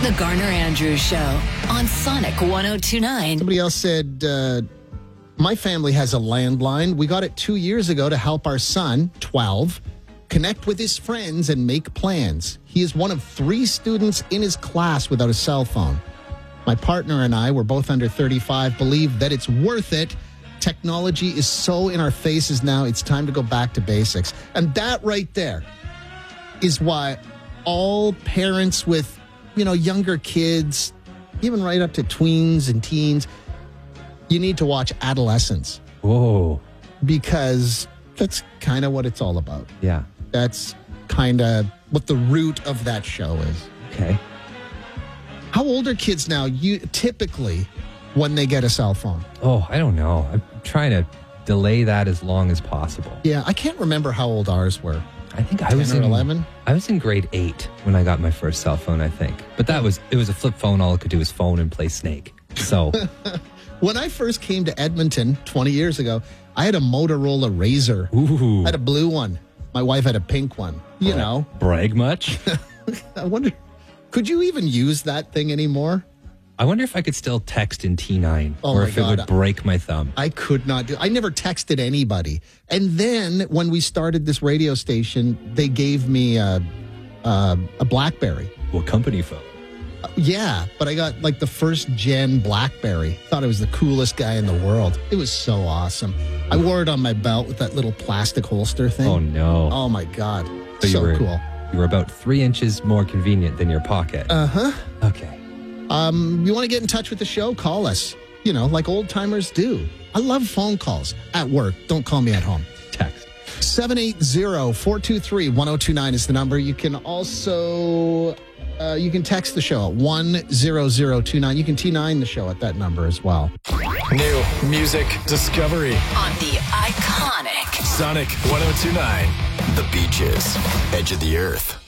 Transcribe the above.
The Garner Andrews Show on Sonic 102.9. Somebody else said, my family has a landline. We got it 2 years ago to help our son, 12, connect with his friends and make plans. He is one of 3 students in his class without a cell phone. My partner and I, we're both under 35, believe that it's worth it. Technology is so in our faces now, it's time to go back to basics. And that right there is why all parents with, younger kids, even right up to tweens and teens, you need to watch Adolescence. Whoa. Because that's kind of what it's all about. Yeah. That's kind of what the root of that show is. Okay. How old are kids now, typically, when they get a cell phone? Oh, I don't know. I'm trying to delay that as long as possible. Yeah, I can't remember how old ours were. I think I was 10 or in 11. I was in grade 8 when I got my first cell phone, I think. But it was a flip phone. All it could do was phone and play Snake. So when I first came to Edmonton 20 years ago, I had a Motorola Razr. Ooh. I had a blue one. My wife had a pink one. You know. Brag much? I wonder, could you even use that thing anymore? I wonder if I could still text in T9 Oh or my if it God. would break my thumb. I could not do. I never texted anybody. And then when we started this radio station, they gave me a BlackBerry. What company phone? Yeah, but I got like the first gen BlackBerry. Thought I was the coolest guy in the world. It was so awesome. I wore it on my belt with that little plastic holster thing. Oh, no. Oh my God. So you were cool. You were about 3 inches more convenient than your pocket. Uh-huh. Okay. You want to get in touch with the show? Call us. Like old timers do. I love phone calls at work. Don't call me at home. Text. 780-423-1029 is the number. You can also you can text the show at 10029. You can T9 the show at that number as well. New music discovery On the iconic Sonic 102.9. The Beaches, Edge of the Earth.